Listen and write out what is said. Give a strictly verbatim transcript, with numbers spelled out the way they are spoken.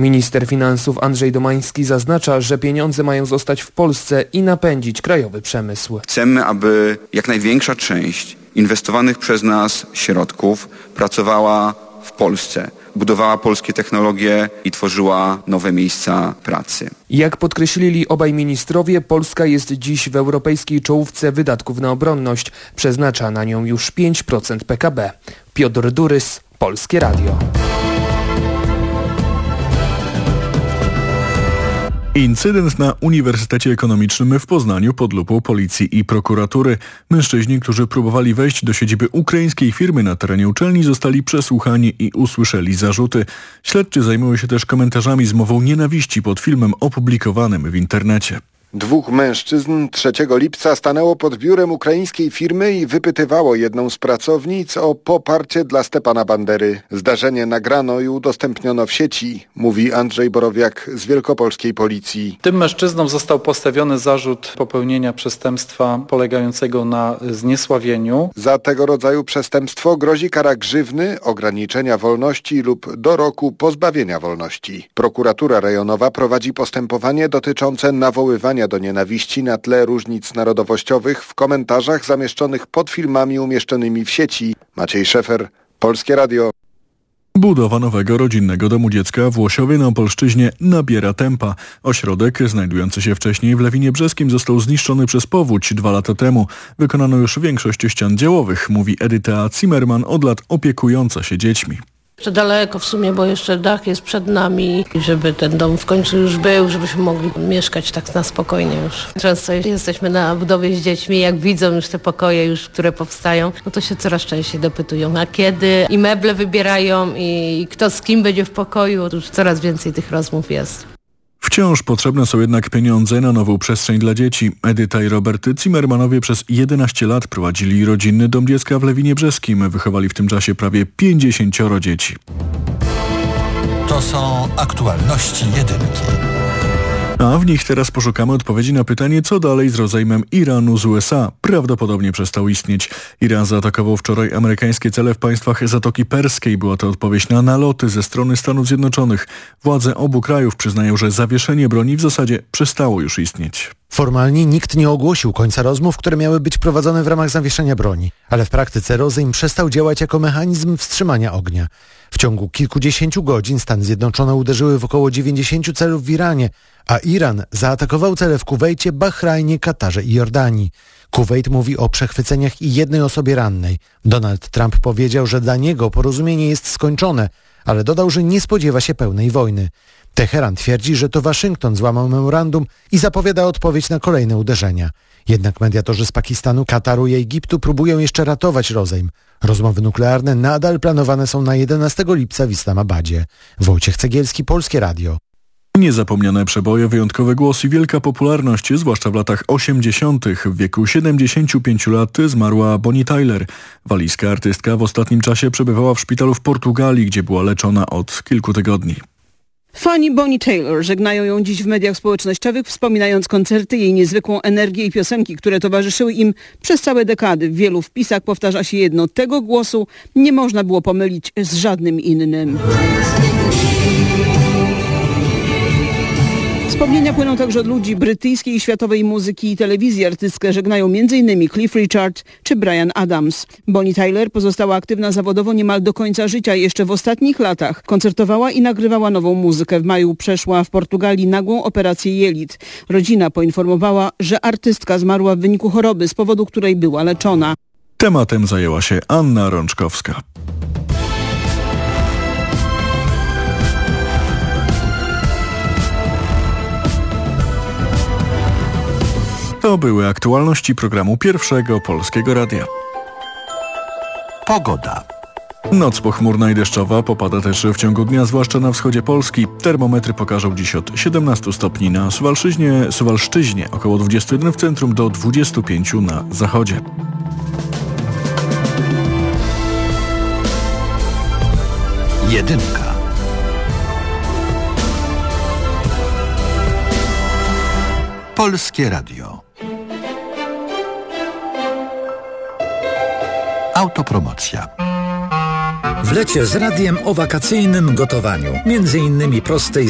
Minister finansów Andrzej Domański zaznacza, że pieniądze mają zostać w Polsce i napędzić krajowy przemysł. Chcemy, aby jak największa część inwestowanych przez nas środków pracowała w Polsce, budowała polskie technologie i tworzyła nowe miejsca pracy. Jak podkreślili obaj ministrowie, Polska jest dziś w europejskiej czołówce wydatków na obronność. Przeznacza na nią już pięć procent P K B. Piotr Durys, Polskie Radio. Incydent na Uniwersytecie Ekonomicznym w Poznaniu pod lupą policji i prokuratury. Mężczyźni, którzy próbowali wejść do siedziby ukraińskiej firmy na terenie uczelni, zostali przesłuchani i usłyszeli zarzuty. Śledczy zajmują się też komentarzami z mową nienawiści pod filmem opublikowanym w internecie. Dwóch mężczyzn trzeciego lipca stanęło pod biurem ukraińskiej firmy i wypytywało jedną z pracownic o poparcie dla Stepana Bandery. Zdarzenie nagrano i udostępniono w sieci, mówi Andrzej Borowiak z wielkopolskiej policji. Tym mężczyznom został postawiony zarzut popełnienia przestępstwa polegającego na zniesławieniu. Za tego rodzaju przestępstwo grozi kara grzywny, ograniczenia wolności lub do roku pozbawienia wolności. Prokuratura rejonowa prowadzi postępowanie dotyczące nawoływania do nienawiści na tle różnic narodowościowych w komentarzach zamieszczonych pod filmami umieszczonymi w sieci. Maciej Szefer, Polskie Radio. Budowa nowego rodzinnego domu dziecka w Łosiowie na Opolszczyźnie nabiera tempa. Ośrodek, znajdujący się wcześniej w Lewinie Brzeskim, został zniszczony przez powódź dwa lata temu. Wykonano już większość ścian dziełowych, mówi Edyta Zimmerman, od lat opiekująca się dziećmi. Jeszcze daleko w sumie, bo jeszcze dach jest przed nami, żeby ten dom w końcu już był, żebyśmy mogli mieszkać tak na spokojnie już. Często jesteśmy na budowie z dziećmi, jak widzą już te pokoje, już, które powstają, no to się coraz częściej dopytują, a kiedy i meble wybierają i kto z kim będzie w pokoju, to już coraz więcej tych rozmów jest. Wciąż potrzebne są jednak pieniądze na nową przestrzeń dla dzieci. Edyta i Robert Zimmermanowie przez jedenaście lat prowadzili rodzinny dom dziecka w Lewinie Brzeskim. Wychowali w tym czasie prawie pięćdziesięcioro dzieci. To są aktualności jedynki. A w nich teraz poszukamy odpowiedzi na pytanie, co dalej z rozejmem Iranu z U S A. Prawdopodobnie przestał istnieć. Iran zaatakował wczoraj amerykańskie cele w państwach Zatoki Perskiej. Była to odpowiedź na naloty ze strony Stanów Zjednoczonych. Władze obu krajów przyznają, że zawieszenie broni w zasadzie przestało już istnieć. Formalnie nikt nie ogłosił końca rozmów, które miały być prowadzone w ramach zawieszenia broni, ale w praktyce rozejm przestał działać jako mechanizm wstrzymania ognia. W ciągu kilkudziesięciu godzin Stany Zjednoczone uderzyły w około dziewięćdziesięciu celów w Iranie, a Iran zaatakował cele w Kuwejcie, Bahrajnie, Katarze i Jordanii. Kuwejt mówi o przechwyceniach i jednej osobie rannej. Donald Trump powiedział, że dla niego porozumienie jest skończone, ale dodał, że nie spodziewa się pełnej wojny. Teheran twierdzi, że to Waszyngton złamał memorandum i zapowiada odpowiedź na kolejne uderzenia. Jednak mediatorzy z Pakistanu, Kataru i Egiptu próbują jeszcze ratować rozejm. Rozmowy nuklearne nadal planowane są na jedenastego lipca w Islamabadzie. Wojciech Cegielski, Polskie Radio. Niezapomniane przeboje, wyjątkowy głos i wielka popularność, zwłaszcza w latach osiemdziesiątych. W wieku siedemdziesięciu pięciu lat zmarła Bonnie Tyler. Walijska artystka w ostatnim czasie przebywała w szpitalu w Portugalii, gdzie była leczona od kilku tygodni. Fani Bonnie Tyler żegnają ją dziś w mediach społecznościowych, wspominając koncerty, jej niezwykłą energię i piosenki, które towarzyszyły im przez całe dekady. W wielu wpisach powtarza się jedno: tego głosu nie można było pomylić z żadnym innym. Wspomnienia płyną także od ludzi brytyjskiej i światowej muzyki i telewizji. Artystkę żegnają między innymi Cliff Richard czy Bryan Adams. Bonnie Tyler pozostała aktywna zawodowo niemal do końca życia. Jeszcze w ostatnich latach koncertowała i nagrywała nową muzykę. W maju przeszła w Portugalii nagłą operację jelit. Rodzina poinformowała, że artystka zmarła w wyniku choroby, z powodu której była leczona. Tematem zajęła się Anna Rączkowska. To były aktualności programu Pierwszego Polskiego Radia. Pogoda. Noc pochmurna i deszczowa, popada też w ciągu dnia, zwłaszcza na wschodzie Polski. Termometry pokażą dziś od siedemnastu stopni na Suwalszczyźnie, Suwalszczyźnie, około dwudziestu jeden w centrum do dwudziestu pięciu na zachodzie. Jedynka. Polskie Radio. Autopromocja. W lecie z radiem o wakacyjnym gotowaniu. Między innymi prostej